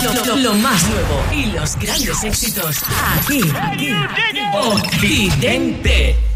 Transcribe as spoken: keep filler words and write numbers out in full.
Lo, lo, lo más nuevo y los grandes éxitos aquí, aquí, Occidente.